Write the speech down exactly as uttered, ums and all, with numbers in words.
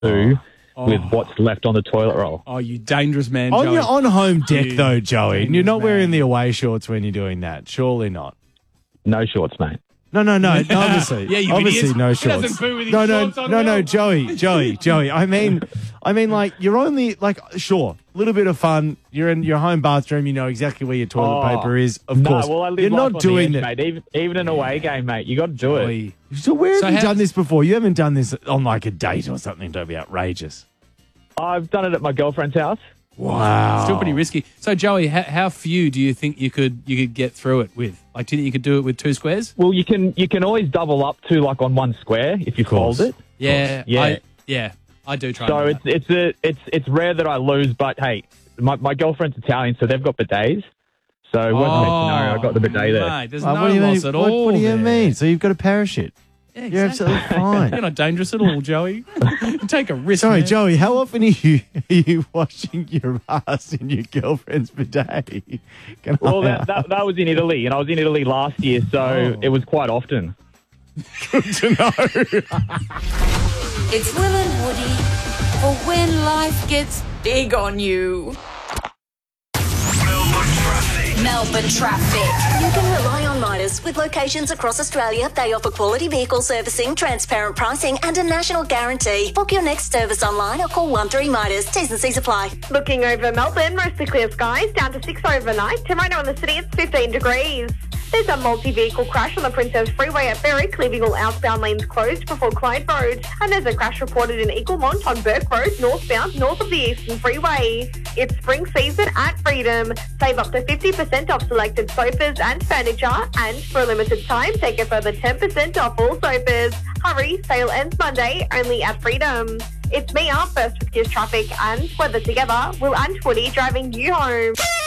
do Oh. with what's left on the toilet roll. Oh, you dangerous man, On Joey. your on home deck, You though, Joey. dangerous You're not wearing man. the away shorts when you're doing that. Surely not. No shorts, mate. No, no, no. Obviously, Yeah, you obviously, idiots. no He shorts. doesn't poo with his no, no, shorts on no, no, well. Joey, Joey, Joey. I mean, I mean, like you're only like sure, a little bit of fun. You're in your home bathroom. You know exactly where your toilet Oh, paper is. Of no, course, well, I live you're life not on doing the it. edge, mate. Even, even an away game, mate. You got to do it. Joey. So where have So you how- done this before? You haven't done this on like a date or something. Don't be outrageous. I've done it at my girlfriend's house. Wow, Still pretty risky. So, Joey, how, how few do you think you could you could get through it with? Like, do you think you could do it with two squares? Well, you can you can always double up to like on one square if you course. fold it. Yeah, Yeah. I, yeah, I do try. So and do it's it's a it's it's rare that I lose, but hey, my, my girlfriend's Italian, so they've got bidets. So that. worst case scenario, I got the bidet there. Mate, there's Uh, no what do you loss mean? at what, all. what do you there. mean? So you've got a parachute. Yeah, You're exactly. absolutely fine. You're not dangerous at all, Joey. Take a risk. Sorry, man. Joey, how often are you, are you washing your ass in your girlfriend's bidet? Can Well, I that, that that was in Italy, and I was in Italy last year, so Oh. it was quite often. to know? It's Will and Woody for when life gets big on you. Melbourne Traffic. You can rely on Midas. With locations across Australia, they offer quality vehicle servicing, transparent pricing and a national guarantee. Book your next service online or call one three Midas. T's and C's apply. Looking over Melbourne, mostly clear skies, down to six overnight. Tomorrow in the city, it's fifteen degrees. There's a multi-vehicle crash on the Princess Freeway at Berwick, leaving all outbound lanes closed before Clyde Road. And there's a crash reported in Eaglemont on Burke Road, northbound, north of the Eastern Freeway. It's spring season at Freedom. Save up to fifty percent off selected sofas and furniture. And for a limited time, take a further ten percent off all sofas. Hurry, sale ends Monday, only at Freedom. It's me, up first with Gears Traffic and Weather Together. Will and Woody driving you home.